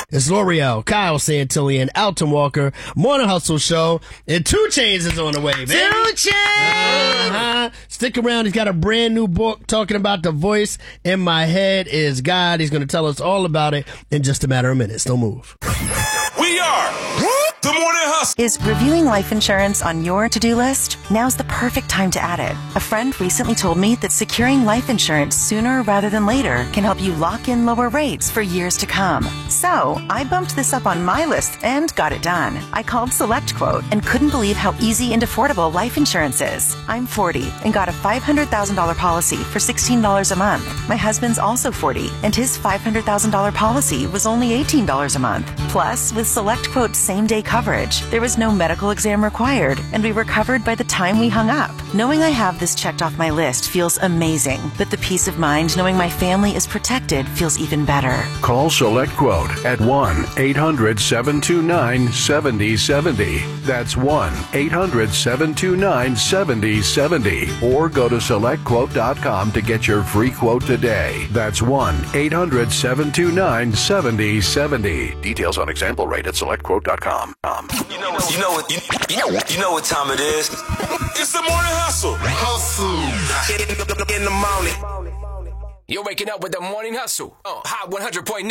It's L'Oreal, Kyle Santillan, Alton Walker, Morning Hustle Show, and 2 Chainz is on the way, baby. 2 Chainz! Stick around. He's got a brand new book talking about the voice in my head is God. He's going to tell us all about it in just a matter of minutes. Don't move. We are the Morning Hustle. Is reviewing life insurance on your to-do list? Now's the perfect time to add it. A friend recently told me that securing life insurance sooner rather than later can help you lock in lower rates for years to come. So I bumped this up on my list and got it done. I called SelectQuote and couldn't believe how easy and affordable life insurance is. I'm 40 and got a $500,000 policy for $16 a month. My husband's also 40 and his $500,000 policy was only $18 a month. Plus, with SelectQuote's same-day coverage, there was no medical exam required, and we were covered by the time we hung up. Knowing I have this checked off my list feels amazing, but the peace of mind knowing my family is protected feels even better. Call SelectQuote at 1-800-729-7070. That's 1-800-729-7070. Or go to SelectQuote.com to get your free quote today. That's 1-800-729-7070. Details on example rate at SelectQuote.com. You know what time it is. It's the Morning Hustle. In the morning. You're waking up with the Morning Hustle on Hot 100.9.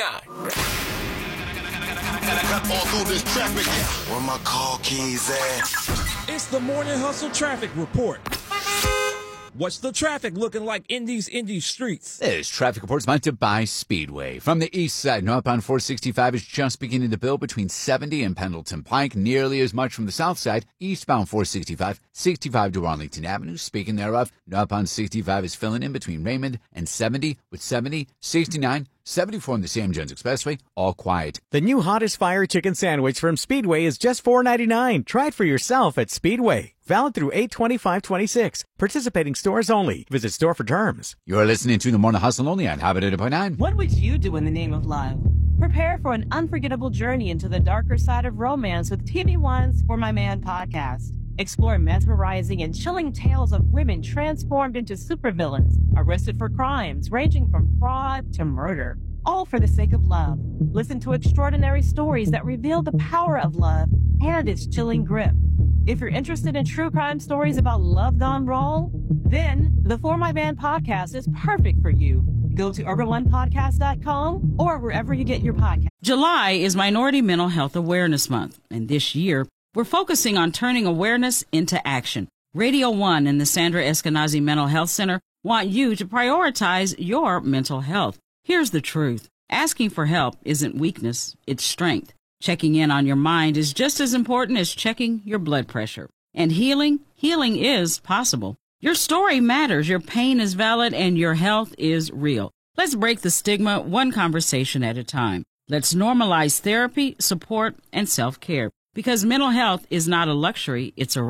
All through this traffic. Where my car keys at? It's the Morning Hustle Traffic Report. What's the traffic looking like in these streets? This traffic report is sponsored by Speedway. From the east side, northbound 465 is just beginning to build between 70 and Pendleton Pike. Nearly as much from the south side, eastbound 465, 65 to Arlington Avenue. Speaking thereof, northbound 65 is filling in between Raymond and 70, with 70, 69, 74 on the Sam Jones Expressway, all quiet. The new hottest fire chicken sandwich from Speedway is just $4.99. Try it for yourself at Speedway. Valid through 8/25/26. Participating stores only. Visit store for terms. You're listening to the Morning Hustle only on Habit 8.9. What would you do in the name of love? Prepare for an unforgettable journey into the darker side of romance with TV One's For My Man podcast. Explore mesmerizing and chilling tales of women transformed into supervillains, arrested for crimes ranging from fraud to murder, all for the sake of love. Listen to extraordinary stories that reveal the power of love and its chilling grip. If you're interested in true crime stories about love gone wrong, then the For My Man podcast is perfect for you. Go to urbanonepodcast.com or wherever you get your podcast. July is Minority Mental Health Awareness Month, and this year, we're focusing on turning awareness into action. Radio 1 and the Sandra Eskenazi Mental Health Center want you to prioritize your mental health. Here's the truth. Asking for help isn't weakness, it's strength. Checking in on your mind is just as important as checking your blood pressure. And healing is possible. Your story matters, your pain is valid, and your health is real. Let's break the stigma one conversation at a time. Let's normalize therapy, support, and self-care. Because mental health is not a luxury, it's a right.